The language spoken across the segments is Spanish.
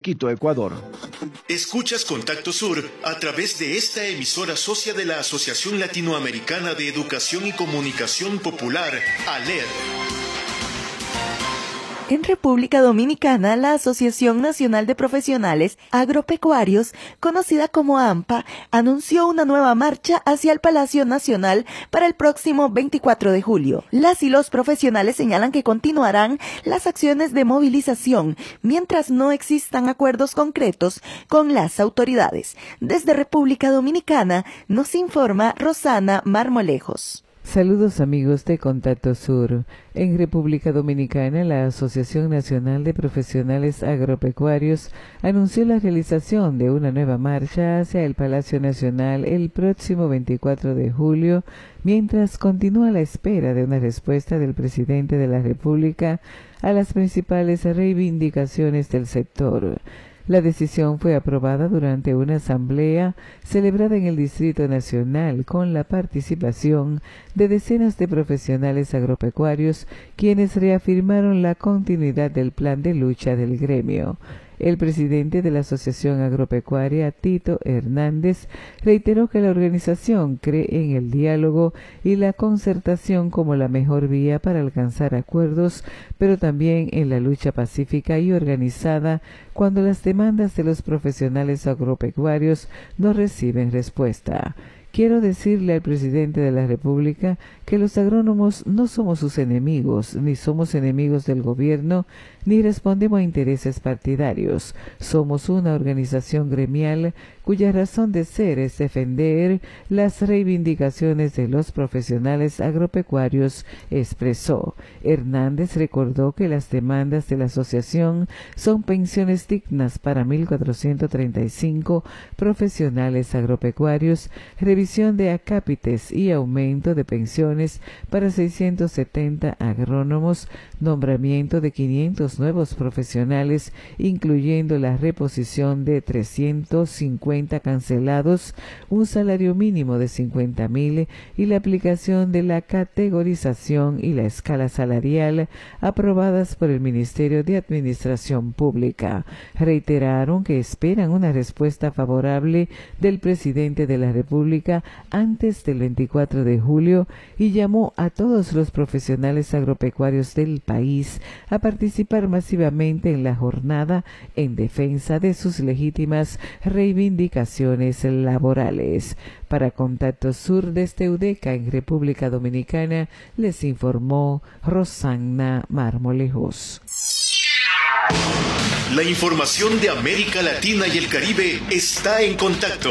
Quito, Ecuador. Escuchas Contacto Sur a través de esta emisora socia de la Asociación Latinoamericana de Educación y Comunicación Popular, ALED. En República Dominicana, la Asociación Nacional de Profesionales Agropecuarios, conocida como ANPA, anunció una nueva marcha hacia el Palacio Nacional para el próximo 24 de julio. Las y los profesionales señalan que continuarán las acciones de movilización mientras no existan acuerdos concretos con las autoridades. Desde República Dominicana nos informa Rosana Marmolejos. Saludos amigos de Contacto Sur. En República Dominicana, la Asociación Nacional de Profesionales Agropecuarios anunció la realización de una nueva marcha hacia el Palacio Nacional el próximo 24 de julio, mientras continúa la espera de una respuesta del presidente de la República a las principales reivindicaciones del sector. La decisión fue aprobada durante una asamblea celebrada en el Distrito Nacional con la participación de decenas de profesionales agropecuarios, quienes reafirmaron la continuidad del plan de lucha del gremio. El presidente de la Asociación Agropecuaria, Tito Hernández, reiteró que la organización cree en el diálogo y la concertación como la mejor vía para alcanzar acuerdos, pero también en la lucha pacífica y organizada cuando las demandas de los profesionales agropecuarios no reciben respuesta. Quiero decirle al presidente de la República que los agrónomos no somos sus enemigos, ni somos enemigos del gobierno, ni respondemos a intereses partidarios. Somos una organización gremial cuya razón de ser es defender las reivindicaciones de los profesionales agropecuarios, expresó. Hernández recordó que las demandas de la asociación son pensiones dignas para 1.435 profesionales agropecuarios, revisión de acápites y aumento de pensiones para 670 agrónomos, nombramiento de 500 nuevos profesionales, incluyendo la reposición de 350 cancelados, un salario mínimo de 50.000 y la aplicación de la categorización y la escala salarial aprobadas por el Ministerio de Administración Pública. Reiteraron que esperan una respuesta favorable del presidente de la República antes del 24 de julio y llamó a todos los profesionales agropecuarios del país a participar masivamente en la jornada en defensa de sus legítimas reivindicaciones laborales. Para Contacto Sur desde Udeca en República Dominicana, les informó Rosana Marmolejos. La información de América Latina y el Caribe está en Contacto.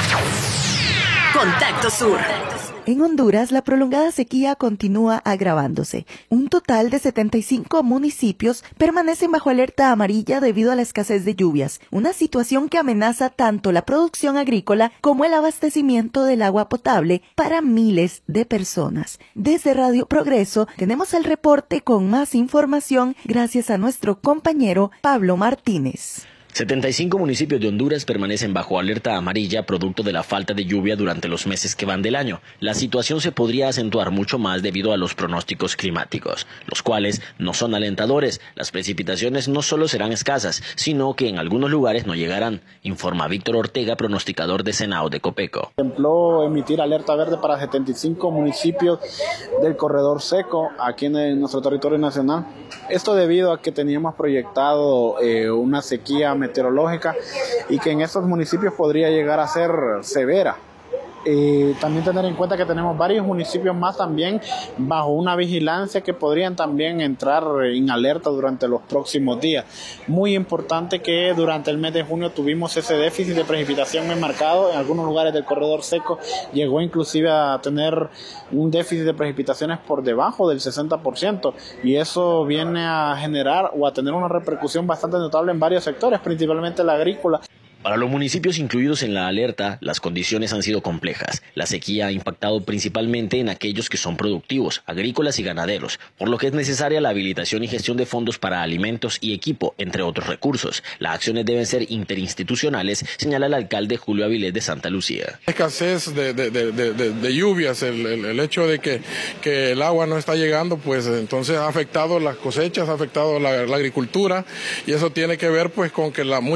Contacto Sur. En Honduras, la prolongada sequía continúa agravándose. Un total de 75 municipios permanecen bajo alerta amarilla debido a la escasez de lluvias, una situación que amenaza tanto la producción agrícola como el abastecimiento del agua potable para miles de personas. Desde Radio Progreso tenemos el reporte con más información gracias a nuestro compañero Pablo Martínez. 75 municipios de Honduras permanecen bajo alerta amarilla producto de la falta de lluvia durante los meses que van del año. La situación se podría acentuar mucho más debido a los pronósticos climáticos, los cuales no son alentadores. Las precipitaciones no solo serán escasas, sino que en algunos lugares no llegarán, informa Víctor Ortega, pronosticador de Senao de Copeco. Contempló emitir alerta verde para 75 municipios del corredor seco aquí en nuestro territorio nacional. Esto debido a que teníamos proyectado una sequía meteorológica y que en estos municipios podría llegar a ser severa. También tener en cuenta que tenemos varios municipios más también bajo una vigilancia que podrían también entrar en alerta durante los próximos días. Muy importante que durante el mes de junio tuvimos ese déficit de precipitación muy marcado. En algunos lugares del corredor seco llegó inclusive a tener un déficit de precipitaciones por debajo del 60%, y eso viene a generar o a tener una repercusión bastante notable en varios sectores, principalmente el agrícola. Para los municipios incluidos en la alerta, las condiciones han sido complejas. La sequía ha impactado principalmente en aquellos que son productivos, agrícolas y ganaderos, por lo que es necesaria la habilitación y gestión de fondos para alimentos y equipo, entre otros recursos. Las acciones deben ser interinstitucionales, señala el alcalde Julio Avilés de Santa Lucía. Escasez de lluvias, el hecho de que el agua no está llegando, pues entonces ha afectado las cosechas, ha afectado la agricultura, y eso tiene que ver pues con que